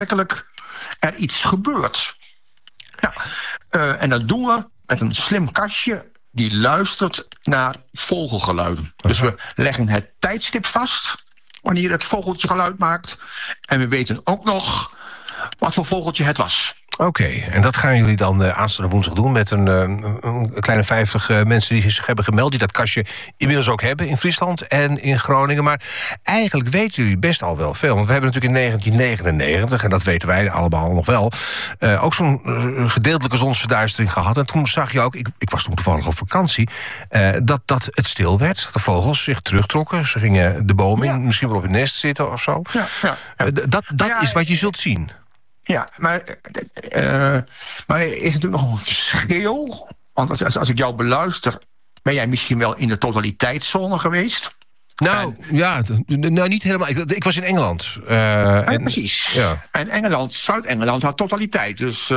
daadwerkelijk er iets gebeurt. Ja, en dat doen we met een slim kastje die luistert naar vogelgeluiden. Dus we leggen het tijdstip vast wanneer het vogeltje geluid maakt. En we weten ook nog wat voor vogeltje het was. Oké, en dat gaan jullie dan aanstaande woensdag doen met een kleine 50 mensen die zich hebben gemeld, die dat kastje inmiddels ook hebben in Friesland en in Groningen. Maar eigenlijk weten jullie best al wel veel. Want we hebben natuurlijk in 1999, en dat weten wij allemaal nog wel, ook zo'n gedeeltelijke zonsverduistering gehad. En toen zag je ook, ik was toen toevallig op vakantie, dat het stil werd. Dat de vogels zich terugtrokken. Ze gingen de boom in, misschien wel op het nest zitten of zo. Ja. Dat is wat je zult zien. Ja, maar er is natuurlijk nog een verschil. Want als ik jou beluister, ben jij misschien wel in de totaliteitszone geweest? Nou, niet helemaal. Ik was in Engeland. Precies. Ja. En Engeland, Zuid-Engeland had totaliteit. Dus,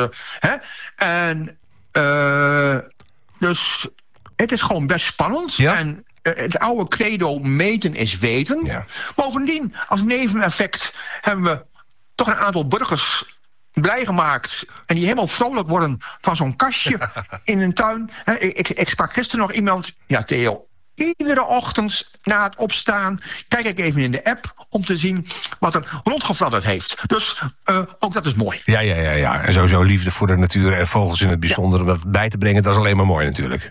dus het is gewoon best spannend. Ja? En het oude credo meten is weten. Ja. Bovendien, als neveneffect hebben we toch een aantal burgers blij gemaakt en die helemaal vrolijk worden van zo'n kastje in een tuin. Ik sprak gisteren nog iemand, Theo, iedere ochtend na het opstaan kijk ik even in de app om te zien wat er rondgefladderd heeft. Dus ook dat is mooi. Ja. En sowieso liefde voor de natuur en vogels in het bijzonder, om dat bij te brengen, dat is alleen maar mooi natuurlijk.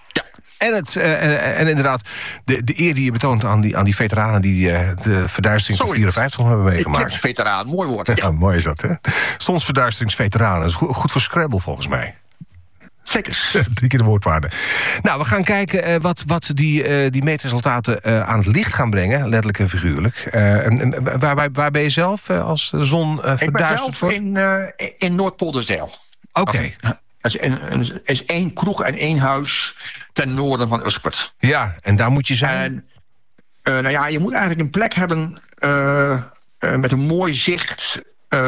En inderdaad, de eer die je betoont aan die veteranen die de verduistering van 54 hebben meegemaakt. Veteraan, mooi woord. Ja, mooi is dat, hè? Zonsverduisteringsveteranen, dat is goed voor Scrabble volgens mij. Zeker. 3 keer de woordwaarde. Nou, we gaan kijken wat die meetresultaten aan het licht gaan brengen, letterlijk en figuurlijk. Waar ben je zelf als de zon verduisterd wordt? Ik ben zelf in Noordpolderzeil. Oké. Er is 1 kroeg en 1 huis ten noorden van Uspert. Ja, en daar moet je zijn? En, je moet eigenlijk een plek hebben met een mooi zicht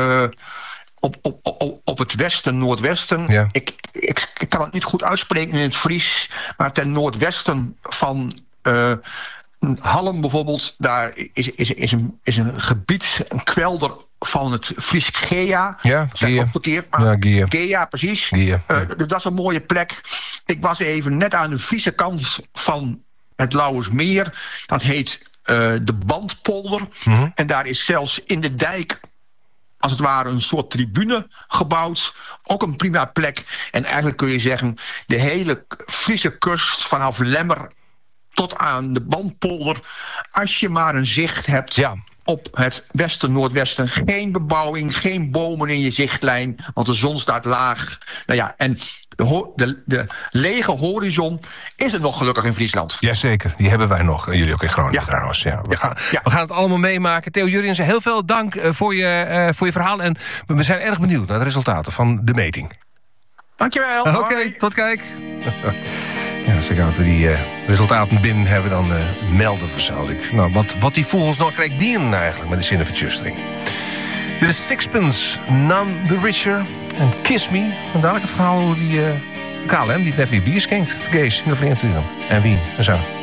op het westen, noordwesten. Ja. Ik kan het niet goed uitspreken in het Fries, maar ten noordwesten van Hallen bijvoorbeeld, daar is een gebied, een kwelder van het Fries Gea. Ja, Gea. Gea, precies. Gea, ja. Dat is een mooie plek. Ik was even net aan de Friese kant van het Lauwersmeer. Dat heet de Bandpolder. Mm-hmm. En daar is zelfs in de dijk, als het ware, een soort tribune gebouwd. Ook een prima plek. En eigenlijk kun je zeggen, de hele Friese kust vanaf Lemmer tot aan de Bandpolder, als je maar een zicht hebt op het westen, noordwesten. Geen bebouwing, geen bomen in je zichtlijn, want de zon staat laag. En de lege horizon is er nog gelukkig in Friesland. Jazeker, die hebben wij nog. En jullie ook in Groningen trouwens. Ja. We gaan het allemaal meemaken. Theo Jurriëns, heel veel dank voor je verhaal. En we zijn erg benieuwd naar de resultaten van de meting. Dankjewel. Oké, tot kijk. Ja, als we die resultaten binnen hebben, dan melden we, zal ik. Nou, wat die vogels nou krijgt dienen eigenlijk met de zinnenvertjustering. Dit is Sixpence, None the Richer en Kiss Me. En dadelijk het verhaal over die KLM die net meer bier schenkt. Vergees, in de Verenigde Staten. En Wien en zo.